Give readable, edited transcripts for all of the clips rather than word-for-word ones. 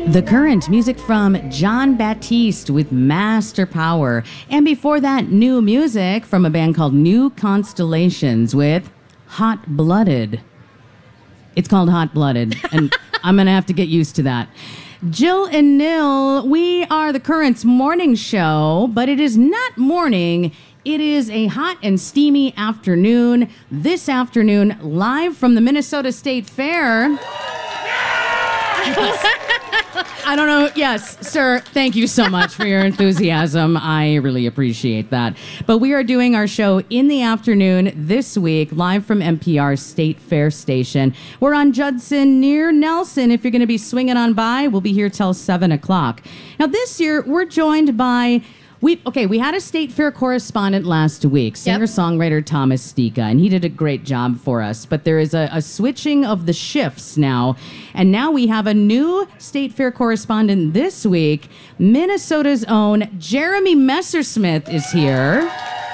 The Current, music from John Baptiste with Master Power. And before that, new music from a band called New Constellations with Hot Blooded. It's called Hot Blooded, and I'm going to have to get used to that. Jill and Nil, we are The Current's morning show, but it is not morning. It is a hot and steamy afternoon. This afternoon, live from the Minnesota State Fair. I don't know. Yes, sir. Thank you so much for your enthusiasm. I really appreciate that. But we are doing our show in the afternoon this week, live from NPR's State Fair Station. We're on Judson near Nelson. If you're going to be swinging on by, we'll be here till 7 o'clock. Now, this year, we're joined by... We had a State Fair correspondent last week, singer-songwriter Thomas Stika, and he did a great job for us. But there is a switching of the shifts now, and now we have a new State Fair correspondent this week. Minnesota's own Jeremy Messersmith is here.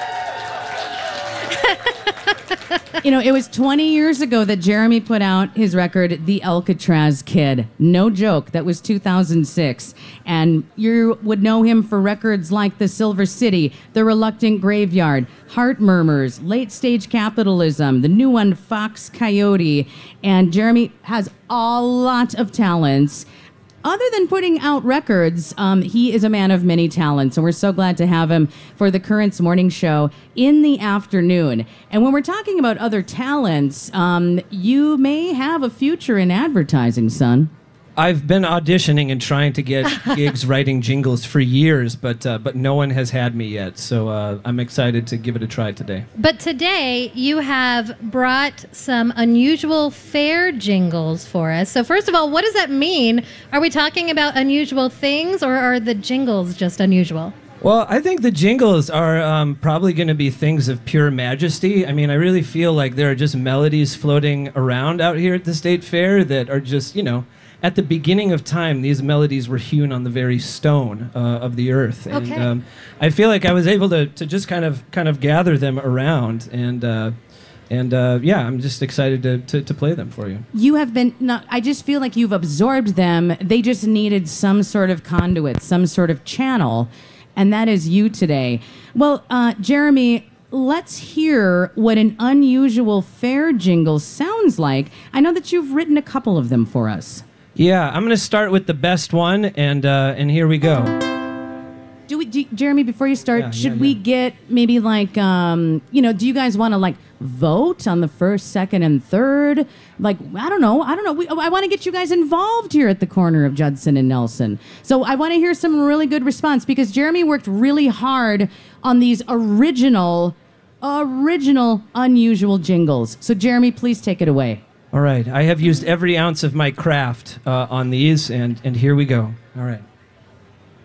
You know, it was 20 years ago that Jeremy put out his record, The Alcatraz Kid. No joke. That was 2006. And you would know him for records like The Silver City, The Reluctant Graveyard, Heart Murmurs, Late Stage Capitalism, the new one, Fox Coyote. And Jeremy has a lot of talents. Other than putting out records, he is a man of many talents, and we're so glad to have him for the Current's morning show in the afternoon. And when we're talking about other talents, you may have a future in advertising, son. I've been auditioning and trying to get gigs writing jingles for years, but no one has had me yet. So I'm excited to give it a try today. But today you have brought some unusual fair jingles for us. So first of all, what does that mean? Are we talking about unusual things, or are the jingles just unusual? Well, I think the jingles are probably going to be things of pure majesty. I mean, I really feel like there are just melodies floating around out here at the State Fair that are just, you know, at the beginning of time, these melodies were hewn on the very stone of the earth. And I feel like I was able to just kind of gather them around, and yeah, I'm just excited to play them for you. You have been, I just feel like you've absorbed them. They just needed some sort of conduit, some sort of channel, and that is you today. Well, Jeremy, let's hear what an unusual fair jingle sounds like. I know that you've written a couple of them for us. Yeah, I'm going to start with the best one, and here we go. Jeremy, before you start, should we get maybe like, do you guys want to like vote on the first, second, and third? Like, I don't know. I want to get you guys involved here at the corner of Judson and Nelson. So I want to hear some really good response, because Jeremy worked really hard on these original, unusual jingles. So Jeremy, please take it away. All right, I have used every ounce of my craft on these, and here we go. All right.